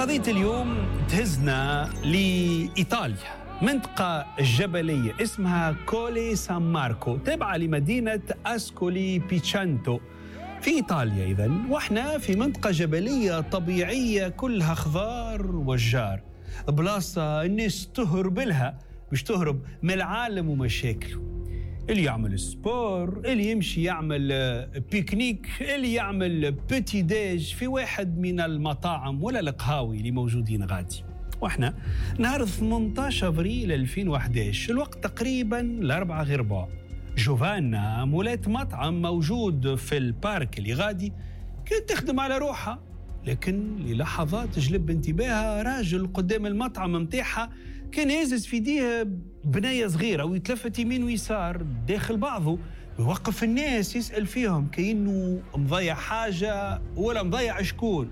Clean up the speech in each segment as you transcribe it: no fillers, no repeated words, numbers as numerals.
قضية اليوم تهزنا لإيطاليا، منطقة جبلية اسمها كولي سان ماركو تابعة لمدينة أسكولي بيتشانتو في إيطاليا. إذن وإحنا في منطقة جبلية طبيعية كلها خضار وشجار، بلاصة الناس تهرب لها، مش تهرب من العالم ومشاكله. اللي يعمل سبور، اللي يمشي يعمل بيكنيك، اللي يعمل بيتي ديج في واحد من المطاعم ولا القهاوي اللي موجودين غادي. واحنا نهار 18 ابريل 2011 الوقت تقريبا الأربعة غير ربع، جوفانا مولات مطعم موجود في البارك اللي غادي كانت تخدم على روحها، لكن للحظات جلب انتباهها راجل قدام المطعم متاعها كان يهزز في يديه بنية صغيرة ويتلفت يمين ويسار داخل بعضه، ويوقف الناس يسأل فيهم كأنه مضيع حاجة ولا مضيع شكون.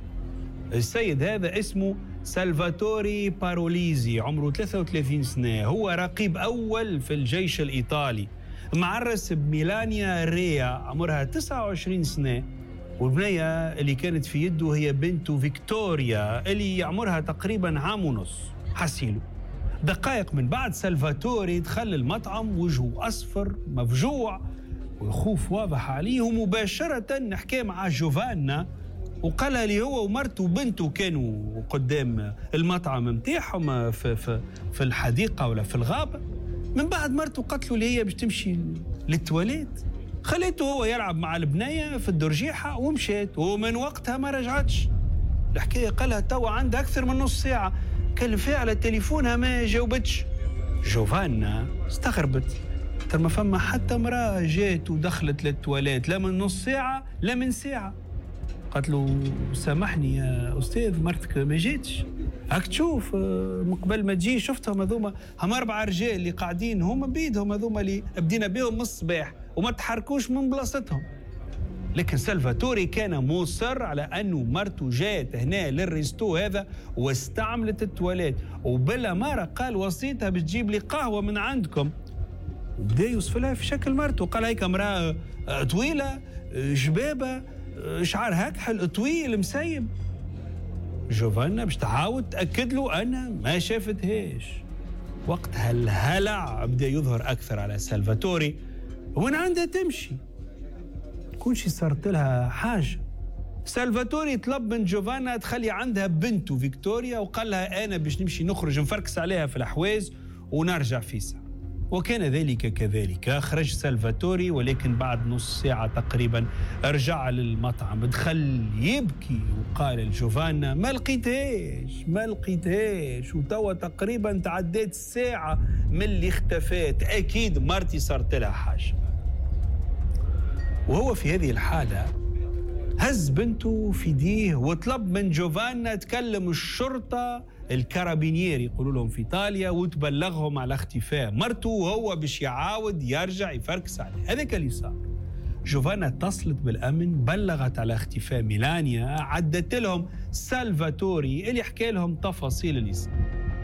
السيد هذا اسمه سالفاتوري باروليزي، عمره 33 سنة، هو رقيب أول في الجيش الإيطالي، معرس بميلانيا ريا عمرها 29 سنة، والبنية اللي كانت في يده هي بنته فيكتوريا اللي عمرها تقريبا عام ونص. حسيله دقائق من بعد سالفاتوري دخل المطعم وجهه أصفر مفجوع ويخوف واضح عليه، ومباشرة نحكي مع جوفانا وقالها لي هو ومرته وبنته كانوا قدام المطعم متاعهم في الحديقة ولا في الغابة. من بعد مرته قالت له اللي هي باش تمشي للتواليت، خليته هو يلعب مع البنية في الدرجيحة ومشيت، ومن وقتها ما رجعتش. الحكاية قالها توا عندها أكثر من نص ساعة كلم فيها على تليفونها ما جاوبتش. جوفانا استغربت، ترى ما فما حتى امرأة جات ودخلت للتواليت لا من نص ساعة لا من ساعة. قالت له سامحني يا أستاذ مرتك ما جاتش، هاك تشوف من قبل ما تجي شفتهم هذوما هم 4 رجال اللي قاعدين هما بيدهم هذوما اللي بدينا بيهم من الصباح وما تحركوش من بلاصتهم. لكن سالفاتوري كان مصر على أنه مرته جات هنا للريستو هذا واستعملت التواليت، وبلا مرة قال وصيتها بتجيب لي قهوة من عندكم، وبدا يوصفلها في شكل مرته. قال هيك امرأة طويلة جبابة شعرها كحل طويل مسيب. جوفانا باش تعاود تأكد له أنا ما شافتهاش. وقتها الهلع بدا يظهر أكثر على سالفاتوري، وين عندها تمشي كونش صارت لها حاجة. سالفاتوري طلب من جوفانا تخلي عندها بنته فيكتوريا وقال لها أنا باش نمشي نخرج نفركس عليها في الحواز ونرجع في ساعة. وكان ذلك كذلك، خرج سالفاتوري ولكن بعد نص ساعة تقريبا رجع للمطعم، دخل يبكي وقال لجوفانا ما لقيتهاش وتوا تقريبا تعديت الساعة من اللي اختفيت، أكيد مرتي صارت لها حاجة. وهو في هذه الحالة هز بنته في يديه وطلب من جوفانا تكلم الشرطة الكارابينيير يقولوا لهم في إيطاليا وتبلغهم على اختفاء مرته، وهو باش يعاود يرجع يفركس عليه. هذاك اللي صار. جوفانا اتصلت بالأمن، بلغت على اختفاء ميلانيا، عدت لهم سالفاتوري اللي حكى لهم تفاصيل اللي صار.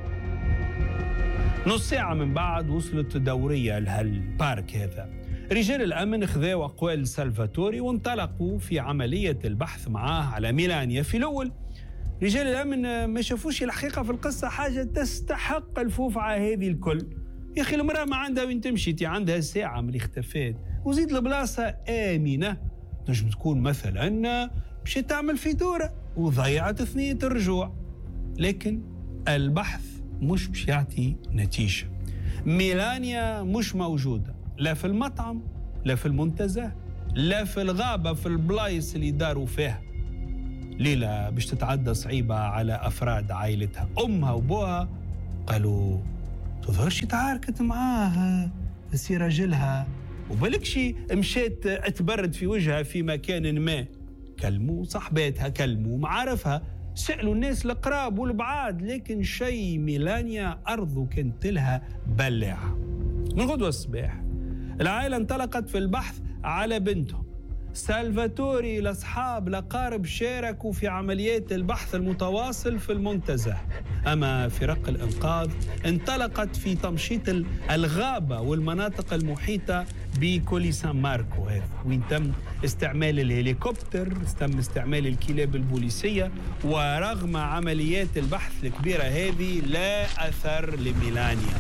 نص ساعة من بعد وصلت دورية لهالبارك هذا، رجال الأمن خذوا أقوال سالفاتوري وانطلقوا في عملية البحث معاه على ميلانيا. في الأول رجال الأمن ما شافوش الحقيقة في القصة حاجة تستحق الفوفعة هذه الكل. يا أخي المرأة ما عندها وين تمشي، عندها ساعة من اللي اختفات، وزيد البلاصة آمنة، نجم تكون مثلا مشيت تعمل في دورة وضيعت ثنية الرجوع. لكن البحث مش باش يعطي نتيجة. ميلانيا مش موجودة لا في المطعم لا في المنتزه لا في الغابة في البلايص اللي داروا فيها. ليلة باش تتعدى صعيبة على أفراد عائلتها، أمها وبوها قالوا تظهرش تعاركت معاها سي راجلها، وبلكشي مشيت اتبرد في وجهها في مكان ما. كلموا صاحباتها، كلموا معارفها، سألوا الناس القراب والبعاد، لكن شيء ميلانيا أرضه كانت لها بلعة. من غدوة الصباح العائلة انطلقت في البحث على بنتهم. سالفاتوري الأصحاب الأقارب شاركوا في عمليات البحث المتواصل في المنتزه. أما فرق الإنقاذ انطلقت في تمشيط الغابة والمناطق المحيطة بكولي سان ماركو، هذا وين تم استعمال الهليكوبتر، تم استعمال الكلاب البوليسية. ورغم عمليات البحث الكبيرة هذه لا أثر لميلانيا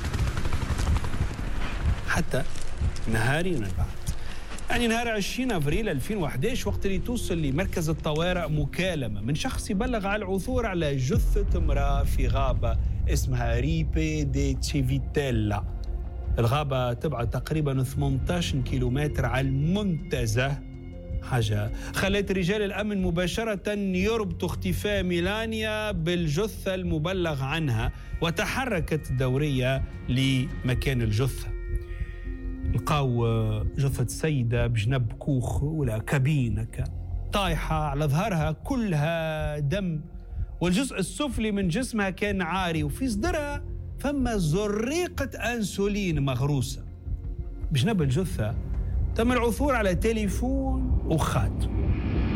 حتى نهارنا بعد. يعني نهار 20 أفريل 2011 وقت اللي توصل لمركز الطوارئ مكالمة من شخص يبلغ على العثور على جثة امرأة في غابة اسمها ريبي دي تشيفيتيلا. الغابة تبعد تقريبا 18 كيلومتر على المنتزه، حاجة خلت رجال الأمن مباشرة يربطوا اختفاء ميلانيا بالجثة المبلغ عنها، وتحركت الدورية لمكان الجثة. لقاو جثة السيدة بجنب كوخ ولا كابين طايحة على ظهرها كلها دم، والجزء السفلي من جسمها كان عاري، وفي صدرها فما زريقة أنسولين مغروسة. بجنب الجثة تم العثور على تليفون وخاتم.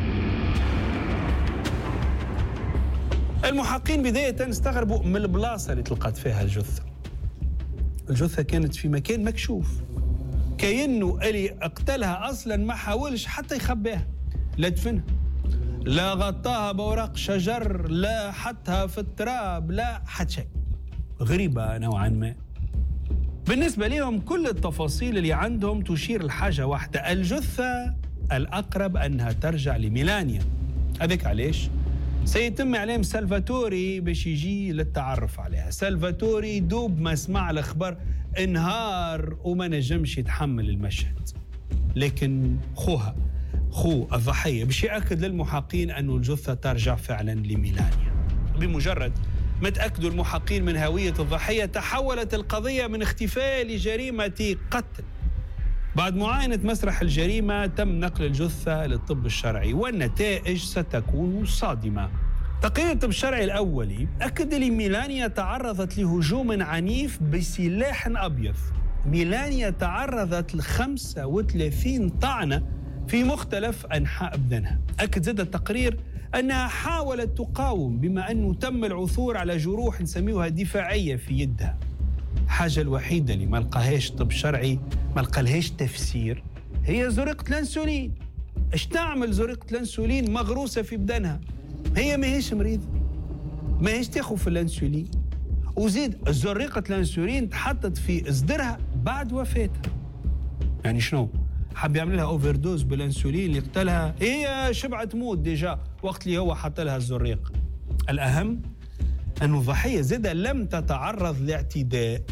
المحققين بداية استغربوا من البلاصة اللي تلقات فيها الجثة. الجثة كانت في مكان مكشوف، كأنه اللي اقتلها أصلا ما حاولش حتى يخبيها، لا دفنها، لا غطاها بأوراق شجر، لا حطها في التراب، لا حتى شيء. غريبة نوعا ما. بالنسبة لهم كل التفاصيل اللي عندهم تشير لحاجة واحدة، الجثة الأقرب أنها ترجع لميلانيا. هذاك علاش سيتم إعلام سالفاتوري باش يجي للتعرف عليها. سالفاتوري دوب ما سمع الأخبار انهار وما نجمش يتحمل المشهد، لكن خو الضحية باش يأكد للمحققين أن الجثة ترجع فعلا لميلانيا. بمجرد ما تأكدوا المحققين من هوية الضحية تحولت القضية من اختفاء لجريمة قتل. بعد معاينة مسرح الجريمة تم نقل الجثة للطب الشرعي، والنتائج ستكون صادمة. تقرير الطب الشرعي الأولي أكد لي ميلانيا تعرضت لهجوم عنيف بسلاح أبيض. ميلانيا تعرضت ل 35 طعنة في مختلف أنحاء بدنها. أكد زاد التقرير أنها حاولت تقاوم، بما أنه تم العثور على جروح نسميوها دفاعية في يدها. الحاجة الوحيدة اللي ما لقاهاش طب شرعي، ما لقالهاش تفسير، هي زرقة الأنسولين. اش تعمل زرقة الأنسولين مغروسة في بدنها؟ هي ماهيش مريضة، ماهيش تاخذ في الأنسولين، وزيد زرقة الأنسولين تحطت في صدرها بعد وفاتها. يعني شنو؟ حب يعمل لها اوفر دوز بالانسولين اللي قتلها، هي شبعت موت ديجا وقت اللي هو حط لها الزريق. الأهم أن الضحية زادة لم تتعرض لاعتداء.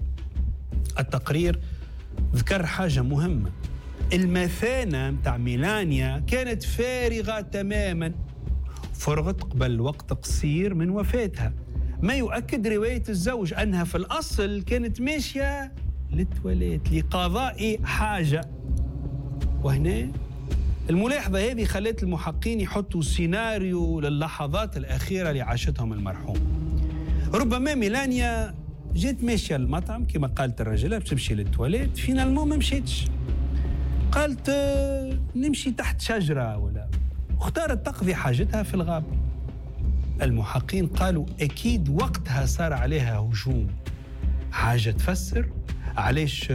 التقرير ذكر حاجة مهمة، المثانة متاع ميلانيا كانت فارغة تماما، فرغت قبل وقت قصير من وفاتها، ما يؤكد رواية الزوج أنها في الأصل كانت ماشية للتواليت لقضاء حاجة. وهنا الملاحظة هذه خلت المحققين يحطوا سيناريو للحظات الأخيرة اللي عاشتهم المرحوم. ربما ميلانيا جيت ماشية للمطعم كما قالت الرجلة باش تمشي للتواليت، فينالمون ما مشيتش، قالت نمشي تحت شجرة ولا، واختارت تقضي حاجتها في الغابة. المحققين قالوا أكيد وقتها صار عليها هجوم، حاجة تفسر علاش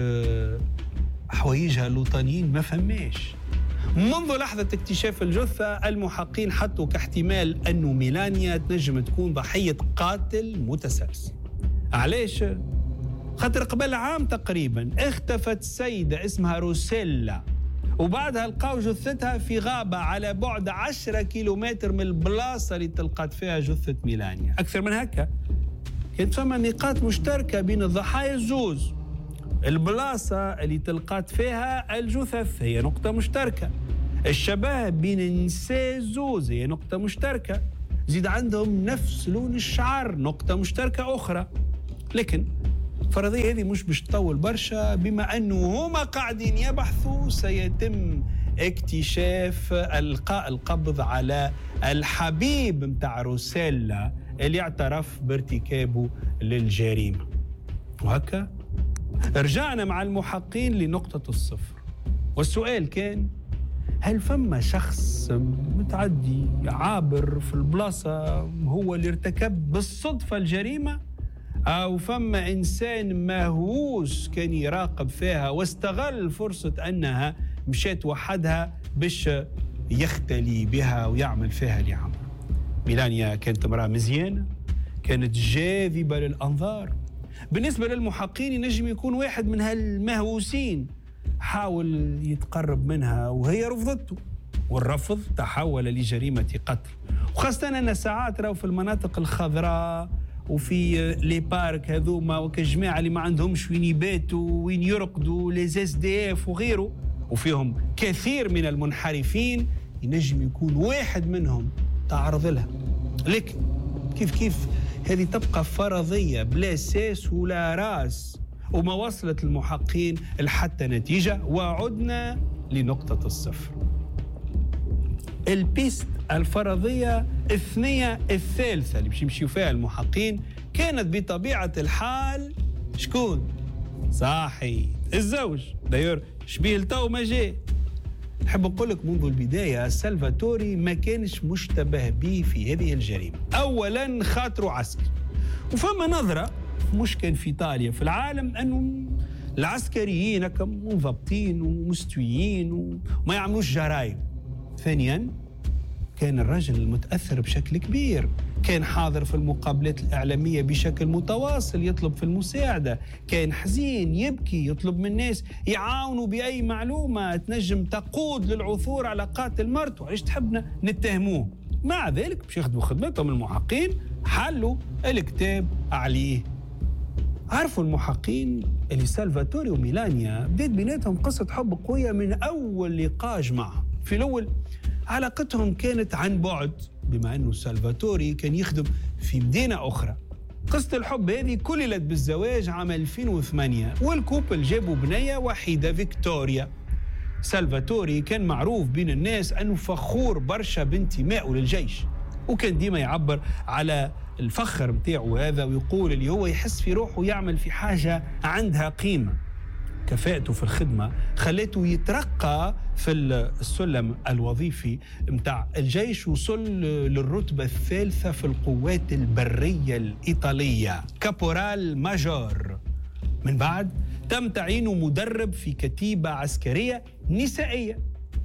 حوايجها الوطنيين ما فماش. منذ لحظة اكتشاف الجثة المحققين حطوا كاحتمال أنه ميلانيا تنجم تكون ضحية قاتل متسلسل. علاش؟ خاطر قبل عام تقريبا اختفت سيدة اسمها روسيلا، وبعدها لقاو جثتها في غابة على بعد 10 كيلومتر من البلاصة اللي تلقات فيها جثة ميلانيا. أكثر من هكا كانت فما نقاط مشتركة بين الضحايا الزوز. البلاصة اللي تلقات فيها الجثث هي نقطة مشتركة، الشبه بين النساء الزوز هي نقطة مشتركة، زيد عندهم نفس لون الشعر نقطة مشتركة أخرى. لكن الفرضية هذه مش باش تطول برشا، بما أنه هما قاعدين يبحثوا سيتم اكتشاف إلقاء القبض على الحبيب متاع روسيلا اللي اعترف بارتكابه للجريمة. وهكا رجعنا مع المحققين لنقطة الصفر، والسؤال كان هل فما شخص متعدي عابر في البلاصة هو اللي ارتكب بالصدفة الجريمة؟ أو فما إنسان مهووس كان يراقب فيها واستغل فرصة أنها مشيت وحدها باش يختلي بها ويعمل فيها اللي عمل؟ ميلانيا كانت امرأة مزيانة، كانت جاذبة للأنظار. بالنسبة للمحققين ينجم يكون واحد من هالمهووسين حاول يتقرب منها وهي رفضته، والرفض تحول لجريمة قتل. وخاصة أن ساعات راهو في المناطق الخضراء وفي لي بارك هذوما وكجماعة اللي ما عندهمش وين يباتوا وين يرقدوا ليز دي اف وغيره، وفيهم كثير من المنحرفين، ينجم يكون واحد منهم تعرض لها. لكن كيف هذه تبقى فرضية بلا ساس ولا راس، وما وصلت المحققين لحتى نتيجة، وعدنا لنقطة الصفر. البيست الفرضية الثانية الثالثة اللي باش يمشيو فيها المحققين كانت بطبيعة الحال شكون؟ صحيح الزوج. دايور شبيه لتو ما جاء. نحب نقول لك منذ البداية سالفاتوري ما كانش مشتبه به في هذه الجريمة. أولا خاطره عسكري، وفما نظرة مش كان في إيطاليا في العالم أنه العسكريين هكا منضبطين ومستويين وما يعملوش جرائم. ثانيا كان الرجل المتأثر بشكل كبير، كان حاضر في المقابلات الإعلامية بشكل متواصل يطلب في المساعدة، كان حزين يبكي يطلب من الناس يعاونوا بأي معلومة تنجم تقود للعثور على قاتل مرته. علاش تحبنا نتهموه؟ مع ذلك باش يخدموا خدمتهم المحققين، حلوا الكتاب عليه. عرفوا المحققين اللي سالفاتوري وميلانيا بدات بيناتهم قصة حب قوية من أول لقاء معهم. في الأول علاقتهم كانت عن بعد، بما أنه سالفاتوري كان يخدم في مدينة أخرى. قصة الحب هذه كللت بالزواج عام 2008، والكوبل جابوا بنية وحيدة فيكتوريا. سالفاتوري كان معروف بين الناس أنه فخور برشا بانتمائه للجيش، وكان ديما يعبر على الفخر متاعه هذا، ويقول اللي هو يحس في روحه يعمل في حاجة عندها قيمة. كفاءته في الخدمة خلته يترقى في السلم الوظيفي متاع الجيش، وصل للرتبة الثالثة في القوات البرية الإيطالية، كابورال ماجور. من بعد تم تعيينه مدرب في كتيبة عسكرية نسائية.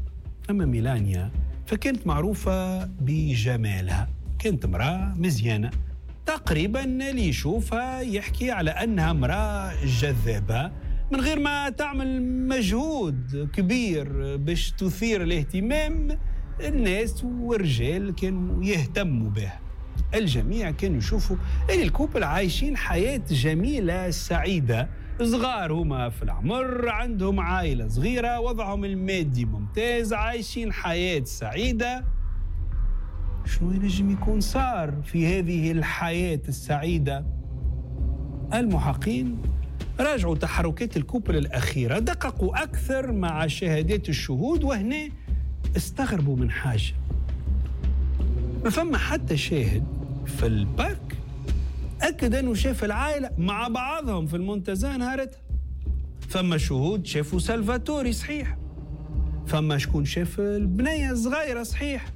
أما ميلانيا فكانت معروفة بجمالها، كانت امرأة مزيانة تقريبا اللي يشوفها يحكي على أنها امرأة جذابة من غير ما تعمل مجهود كبير باش تثير الاهتمام. الناس والرجال كانوا يهتموا بها. الجميع كانوا يشوفوا ان الكوبل عايشين حياة جميلة سعيدة، صغار هما في العمر، عندهم عائلة صغيرة، وضعهم المادي ممتاز، عايشين حياة سعيدة. شنو ينجم يكون صار في هذه الحياة السعيدة؟ المحققين راجعوا تحركات الكوبل الأخيرة، دققوا أكثر مع شهادات الشهود، وهنا استغربوا من حاجة. ما فما حتى شاهد في البارك أكد أنه شاف العائلة مع بعضهم في المنتزه نهارتها. فما شهود شافوا سالفاتوري صحيح، فما شكون شاف البنية الصغيرة صحيح،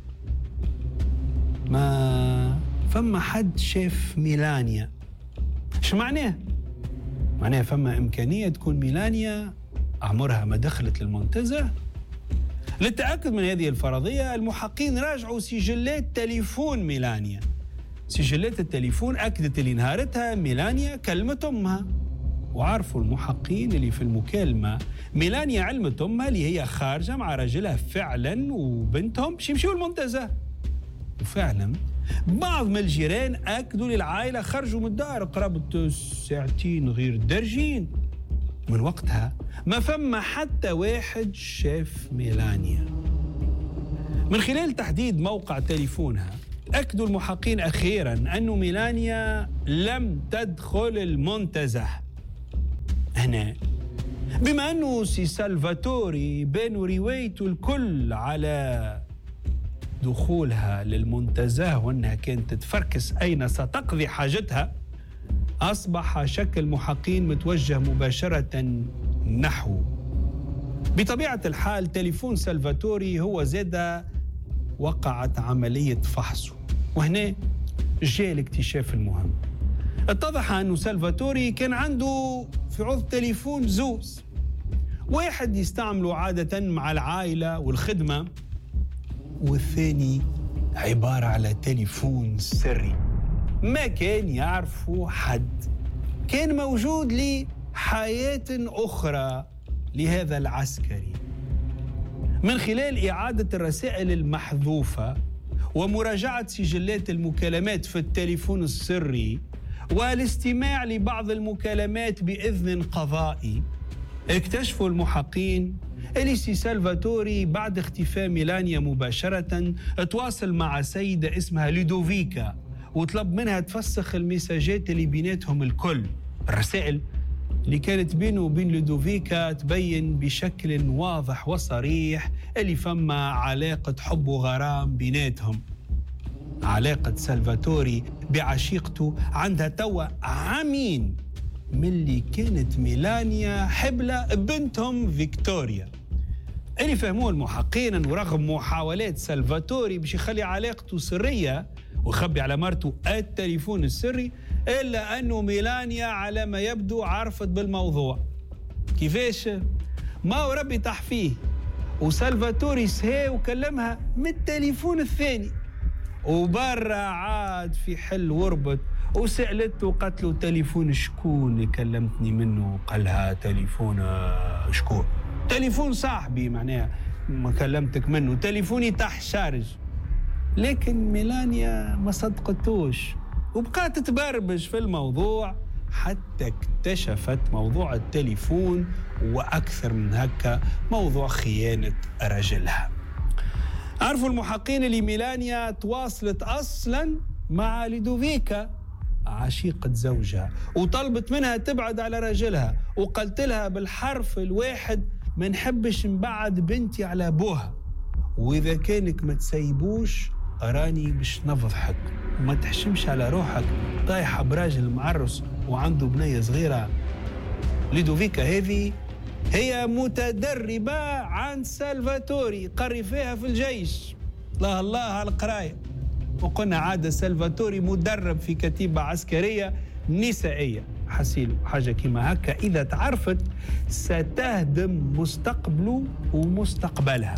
ما فما حد شاف ميلانيا. شو معناه؟ معناها فما إمكانية تكون ميلانيا عمرها ما دخلت للمنتزه. للتأكد من هذه الفرضية المحققين راجعوا سجلات تليفون ميلانيا. سجلات التليفون أكدت اللي نهارتها ميلانيا كلمت أمها، وعرفوا المحققين اللي في المكالمة ميلانيا علمت أمها اللي هي خارجة مع رجلها فعلا وبنتهم باش يمشيوا المنتزه. وفعلا بعض من الجيران أكدوا للعائلة خرجوا من الدار قرابة ساعتين غير درجين. من وقتها ما فما حتى واحد شاف ميلانيا. من خلال تحديد موقع تليفونها أكدوا المحققين أخيراً أن ميلانيا لم تدخل المنتزه. هنا بما أنه سي سالفاتوري بانوا روايته الكل على دخولها للمنتزه وأنها كانت تتفركس أين ستقضي حاجتها، أصبح شك المحققين متوجه مباشرة نحو بطبيعة الحال تليفون سلفاتوري هو زاد وقعت عملية فحصه، وهنا جاء الاكتشاف المهم. اتضح أنه سلفاتوري كان عنده في عوض تليفون زوز، واحد يستعمله عادة مع العائلة والخدمة، والثاني عبارة على تليفون سري ما كان يعرفه حد، كان موجود لحياة أخرى لهذا العسكري. من خلال إعادة الرسائل المحذوفة ومراجعة سجلات المكالمات في التليفون السري والاستماع لبعض المكالمات بإذن قضائي، اكتشفوا المحققين اللي سي سلفاتوري بعد اختفاء ميلانيا مباشرة تواصل مع سيدة اسمها لودوفيكا وطلب منها تفسخ المساجات اللي بيناتهم الكل. الرسائل اللي كانت بينه وبين لودوفيكا تبين بشكل واضح وصريح اللي فما علاقة حب وغرام بيناتهم. علاقة سلفاتوري بعشيقته عندها توا عامين ملي كانت ميلانيا حبلة بنتهم فيكتوريا. اللي فهموه المحققين انه رغم محاولات سلفاتوري باش يخلي علاقته سرية ويخبي على مرته التليفون السري، إلا أنه ميلانيا على ما يبدو عرفت بالموضوع. كيفاش؟ ما وربي طاح فيه، وسلفاتوري سهى وكلمها من التليفون الثاني، وبرا عاد في حل وربط وسألته قالت له تليفون شكون اللي كلمتني منه؟ قالها تليفون شكون؟ تليفون صاحبي معناها ما كلمتك منه، تليفوني تحت شارج. لكن ميلانيا ما صدقتوش وبقات تبربش في الموضوع حتى اكتشفت موضوع التليفون وأكثر من هكا موضوع خيانة رجلها. عرفوا المحققين اللي ميلانيا تواصلت أصلا مع لودوفيكا عشيقة زوجها وطلبت منها تبعد على رجلها، وقلت لها بالحرف الواحد ما نحبش نبعد بنتي على أبوها، وإذا كانك ما تسيبوش أراني باش نفضحك وما تحشمش على روحك طايحة براجل معرس وعنده بنية صغيرة. لودوفيكا هذه هي متدربة عن سلفاتوري، قري فيها في الجيش، الله الله على القراية. وقلنا عادة سلفاتوري مدرب في كتيبة عسكرية نسائية، حسيلو حاجة كيما هكا إذا تعرفت ستهدم مستقبله ومستقبلها.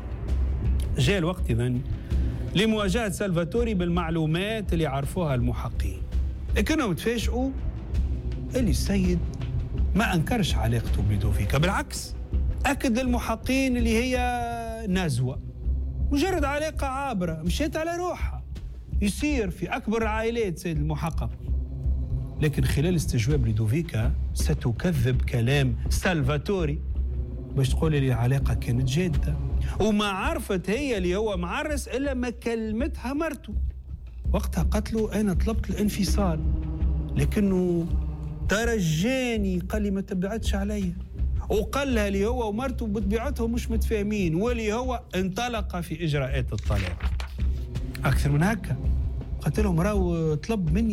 جاء الوقت إذن لمواجهة سلفاتوري بالمعلومات اللي عرفوها المحققين، لكنهم تفاجئوا اللي السيد ما أنكرش علاقته بلودوفيكا، بالعكس أكد للمحققين اللي هي نزوة، مجرد علاقة عابرة مشيت على روحها، يصير في أكبر العائلات سيد المحقق. لكن خلال استجواب لودوفيكا ستكذب كلام سلفاتوري باش تقول لي العلاقة كانت جادة، وما عرفت هي اللي هو معرس إلا ما كلمتها مرته. وقتها قتله أنا طلبت الانفصال، لكنه ترجاني قال لي ما تبعدش عليا، وقال لها اللي هو ومرته بطبيعتهم مش متفاهمين، واللي هو انطلق في إجراءات الطلاق. أكثر من هكا قلت لهم راهو طلب مني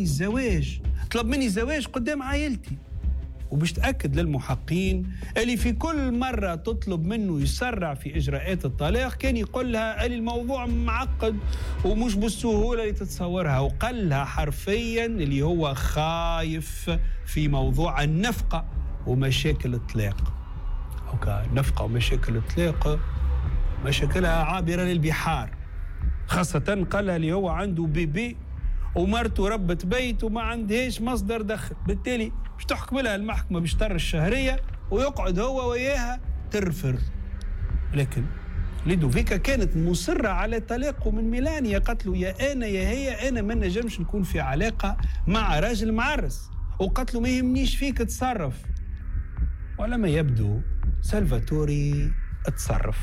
الزواج قدام عائلتي. وباش تأكد للمحققين اللي في كل مرة تطلب منه يسرع في إجراءات الطلاق كان يقول لها اللي الموضوع معقد ومش بالسهولة اللي تتصورها، وقال لها حرفيا اللي هو خايف في موضوع النفقة ومشاكل الطلاق. النفقة ومشاكل الطلاق مشاكلها عابرة للبحار، خاصة قال لها اللي هو عنده بيبي ومرته ربت بيت وما عندهاش مصدر دخل، بالتالي مش تحكم لها المحكمة بشطر الشهرية ويقعد هو وياها ترفر. لكن لودوفيكا كانت مصرة على طلاقه من ميلانيا، قالت له يا أنا يا هي أنا ما نجمش نكون في علاقة مع راجل معرس، وقالت له ما يهمنيش فيك تصرف. ولما يبدو سلفاتوري تصرف.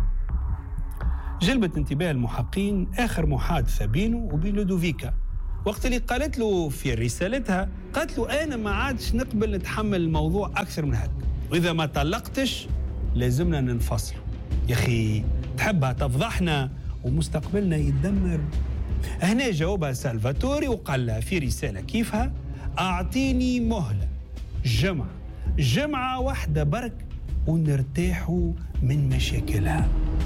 جلبت انتباه المحققين آخر محادثة بينه وبين لودوفيكا، وقت اللي قالت له في رسالتها قالت له أنا ما عادش نقبل نتحمل الموضوع أكثر من هيك، وإذا ما طلقتش لازمنا ننفصل. يا أخي تحبها تفضحنا ومستقبلنا يتدمر. هنا جاوبها سلفاتوري وقال لها في رسالة كيفها أعطيني مهلة جمعة واحدة برك ونرتاحوا من مشاكلها.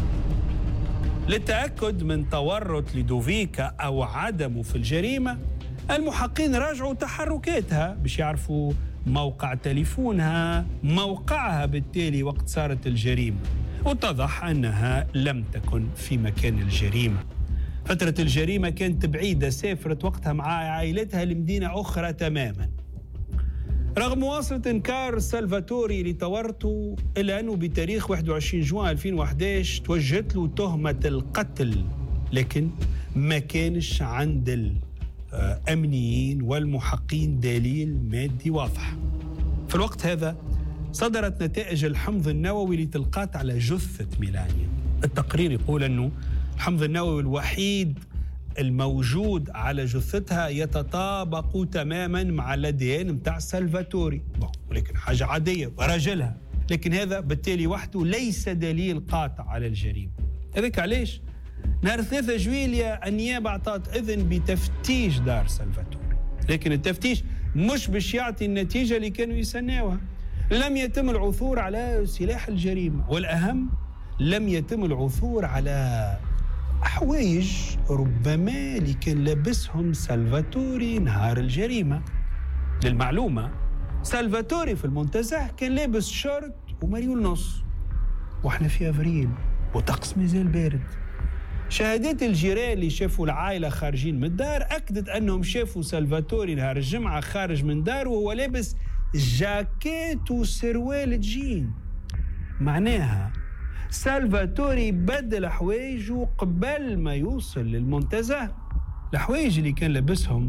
للتأكد من تورط لودوفيكا أو عدمه في الجريمة، المحققين راجعوا تحركاتها باش يعرفوا موقع تليفونها، موقعها بالتالي وقت صارت الجريمة، واتضح أنها لم تكن في مكان الجريمة. فترة الجريمة كانت بعيدة، سافرت وقتها مع عائلتها لمدينة أخرى تماما. رغم مواصلة إنكار سلفاتوري لتورطه، إلا أنه بتاريخ 21 جوان 2011 توجهت له تهمة القتل، لكن ما كانش عند الأمنيين والمحققين دليل مادي واضح. في الوقت هذا صدرت نتائج الحمض النووي لتلقات على جثة ميلانيا. التقرير يقول أنه الحمض النووي الوحيد الموجود على جثتها يتطابق تماما مع الADN متاع سلفاتوري، ولكن حاجة عادية ورجلها، لكن هذا بالتالي وحده ليس دليل قاطع على الجريمة. هذاك علاش نهار 3 جويليا النيابة أعطت إذن بتفتيش دار سلفاتوري، لكن التفتيش مش باش يعطي النتيجة اللي كانوا يسناوها. لم يتم العثور على سلاح الجريمة، والأهم لم يتم العثور على حوايج ربما اللي كان لابسهم سلفاتوري نهار الجريمة. للمعلومة سلفاتوري في المنتزه كان لابس شورت ومريول نص، واحنا في أفريل وطقس مازال بارد. شهادات الجيران اللي شافوا العائلة خارجين من الدار أكدت أنهم شافوا سلفاتوري نهار الجمعة خارج من دار وهو لابس جاكيت وسروال جين. معناها سلفاتوري بدل حوايجه قبل ما يوصل للمنتزه. الحوايج اللي كان لابسهم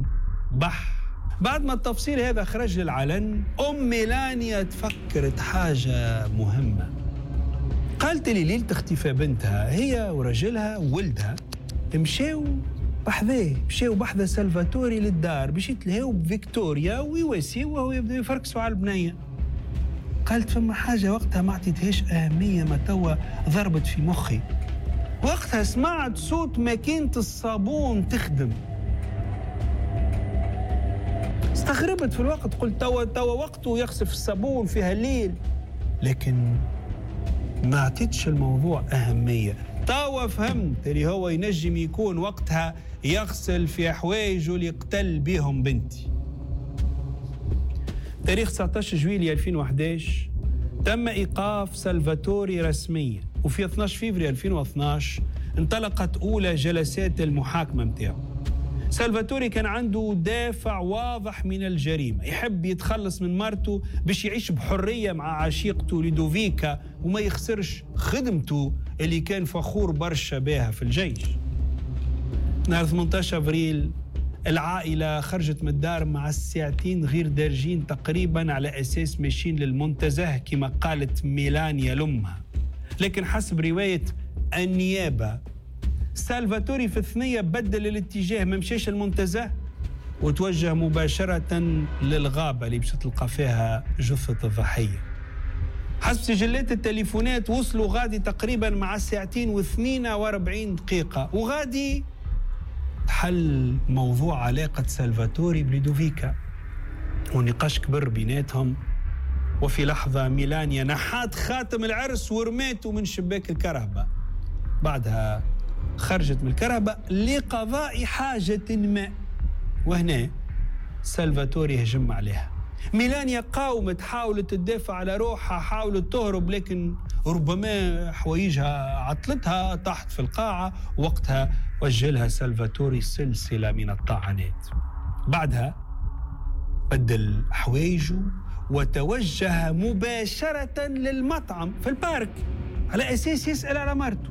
بعد ما التفصيل هذا خرج للعلن، ميلانيا تفكرت حاجة مهمة. قالت لي ليلة اختفاء بنتها هي ورجلها وولدها مشاو بحذا سلفاتوري للدار باش يتلهاو بفيكتوريا ويواسيو وهو يبدأ يفركسوا على البنية. قالت فما حاجة وقتها ما عطيتهاش أهمية، ما توا ضربت في مخي. وقتها سمعت صوت ماكينة الصابون تخدم، استغربت في الوقت، قلت توا وقته يغسل الصابون في هالليل، لكن ما عطيتش الموضوع أهمية. توا فهمت اللي هو ينجم يكون وقتها يغسل في حوايجه اللي قتل بهم بنتي. تاريخ 19 جويلية 2011 تم إيقاف سلفاتوري رسميا، وفي 12 فبراير 2012 انطلقت أولى جلسات المحاكمة متاعه. سلفاتوري كان عنده دافع واضح من الجريمة، يحب يتخلص من مرته باش يعيش بحرية مع عشيقته لودوفيكا وما يخسرش خدمته اللي كان فخور برشا بها في الجيش. نهار 18 أبريل العائلة خرجت من الدار مع الساعتين غير دارجين تقريبا على أساس ماشيين للمنتزه كما قالت ميلانيا لأمها. لكن حسب رواية النيابة سلفاتوري في الثنية بدل الاتجاه، ما مشاش المنتزه وتوجه مباشرة للغابة اللي باش تلقى فيها جثة الضحية. حسب سجلات التليفونات وصلوا غادي تقريبا مع ساعتين و42 دقيقة، وغادي حل موضوع علاقة سلفاتوري بلودوفيكا ونقاش كبر بيناتهم. وفي لحظة ميلانيا نحات خاتم العرس ورميته من شباك الكرهبة، بعدها خرجت من الكرهبة لقضاء حاجة ما، وهنا سلفاتوري هجم عليها. ميلانيا قاومت، حاولت تدافع على روحها، حاولت تهرب، لكن ربما حوايجها عطلتها طاحت في القاعة، وقتها وجلها سلفاتوري سلسلة من الطعنات. بعدها بدل حوايجه وتوجه مباشرة للمطعم في البارك على أساس يسأل على مرته.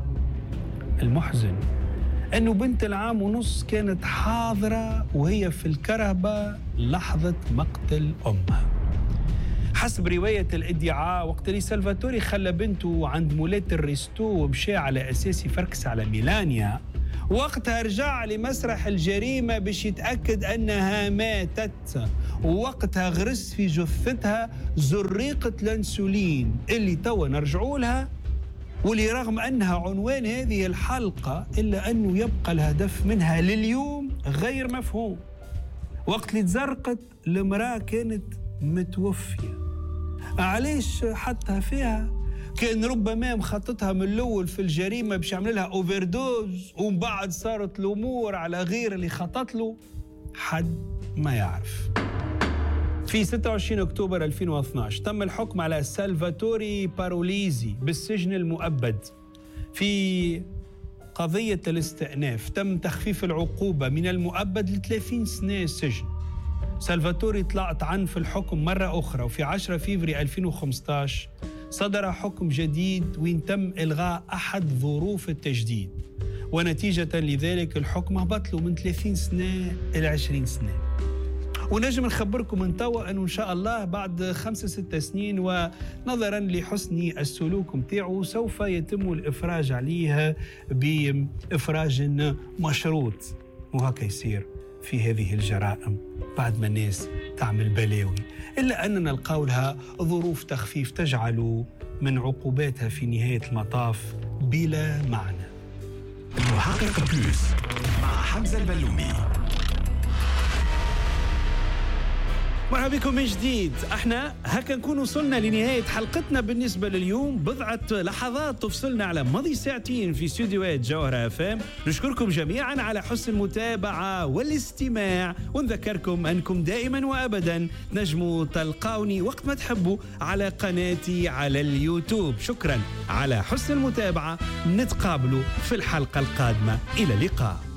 المحزن أنه بنت العام ونص كانت حاضرة وهي في الكرهبة لحظة مقتل أمها. حسب رواية الادعاء وقت اللي سلفاتوري خلى بنته عند مولات الريستو ومشى على أساس يفركس على ميلانيا، وقتها رجع لمسرح الجريمة باش يتأكد أنها ماتت، ووقتها غرس في جثتها زريقة الأنسولين اللي توا نرجعوا لها، واللي رغم أنها عنوان هذه الحلقة إلا أنه يبقى الهدف منها لليوم غير مفهوم. وقت اللي تزرقت المرأة كانت متوفية، علاش حطها فيها؟ كان ربما مخططها من الأول في الجريمة باش يعمل لها أوفردوز، ومن بعد صارت الأمور على غير اللي خطط له، حد ما يعرف. في 26 أكتوبر 2012 تم الحكم على سالفاتوري باروليزي بالسجن المؤبد في قضية الاستئناف. تم تخفيف العقوبة من المؤبد ل30 سنة سجن. سالفاتوري طلعت عنه في الحكم مرة أخرى، وفي 10 فبراير 2015 صدر حكم جديد وين تم إلغاء أحد ظروف التجديد، ونتيجة لذلك الحكم هبط له من 30 سنة إلى 20 سنة. ونجم نخبركم من توا أنه إن شاء الله بعد 5-6 سنين ونظرا لحسن السلوك متاعه سوف يتم الإفراج عليه بإفراج مشروط، وهكا يصير في هذه الجرائم بعد ما الناس تعمل بلاوي، إلا أننا نلقاو لها ظروف تخفيف تجعل من عقوباتها في نهاية المطاف بلا معنى. المحقق بلوس مع حمزة البلومي. مرحبا بكم من جديد. احنا هكا نكون وصلنا لنهاية حلقتنا بالنسبة لليوم. بضعة لحظات تفصلنا على ماضي ساعتين في استديوهات جوهرة FM. نشكركم جميعا على حسن المتابعة والاستماع، ونذكركم أنكم دائما وأبدا نجموا تلقاوني وقت ما تحبوا على قناتي على اليوتيوب. شكرا على حسن المتابعة، نتقابلوا في الحلقة القادمة. إلى اللقاء.